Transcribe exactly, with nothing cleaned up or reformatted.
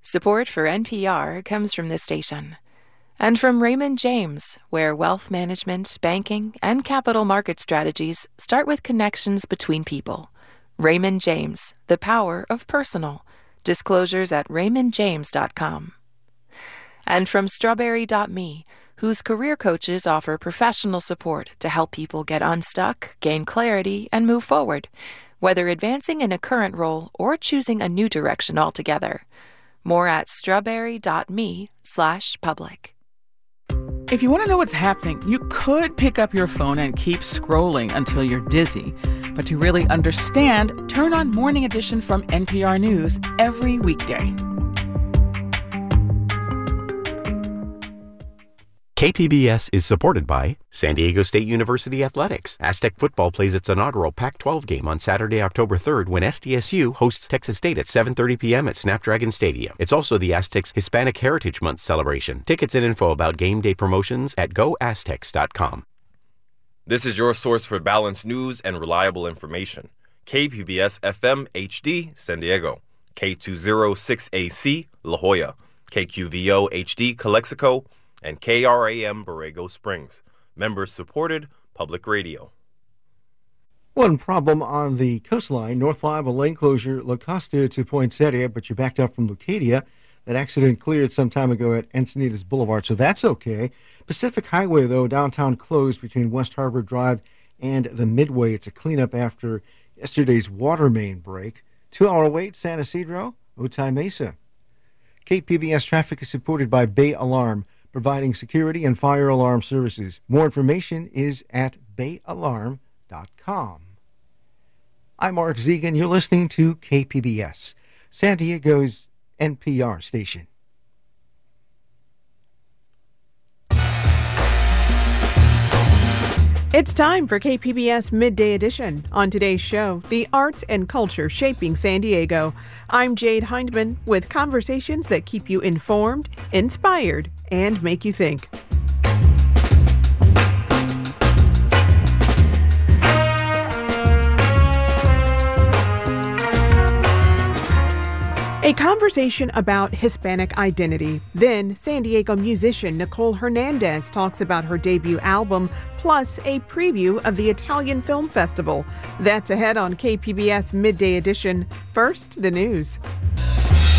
Support for N P R comes from this station and from Raymond James, where wealth management, banking, and capital market strategies start with connections between people. Raymond James, the power of personal. Disclosures at raymond james dot com. And from strawberry dot me, whose career coaches offer professional support to help people get unstuck, gain clarity, and move forward, whether advancing in a current role or choosing a new direction altogether. More at strawberry dot me slash public. If you want to know what's happening, you could pick up your phone and keep scrolling until you're dizzy. But to really understand, turn on Morning Edition from N P R News every weekday. K P B S is supported by San Diego State University Athletics. Aztec football plays its inaugural Pac twelve game on Saturday, October third, when S D S U hosts Texas State at seven thirty p.m. at Snapdragon Stadium. It's also the Aztecs Hispanic Heritage Month celebration. Tickets and info about game day promotions at go aztecs dot com. This is your source for balanced news and reliable information. K P B S F M H D, San Diego. K two oh six A C, La Jolla. K Q V O H D, Calexico. And K R A M Borrego Springs. Members-supported public radio. One problem on the coastline, North Lava lane closure, La Costa to Poinsettia, but you backed up from Leucadia. That accident cleared some time ago at Encinitas Boulevard, so that's okay. Pacific Highway, though, downtown closed between West Harbor Drive and the Midway. It's a cleanup after yesterday's water main break. Two-hour wait, San Isidro, Otay Mesa. K P B S traffic is supported by Bay Alarm, providing security and fire alarm services. More information is at bay alarm dot com. I'm Mark Zegan. You're listening to K P B S, San Diego's N P R station. It's time for K P B S Midday Edition. On today's show, the arts and culture shaping San Diego. I'm Jade Hindman with conversations that keep you informed, inspired, and make you think. A conversation about Hispanic identity. Then, San Diego musician Nicole Hernandez talks about her debut album, plus a preview of the Italian Film Festival. That's ahead on K P B S Midday Edition. First, the news.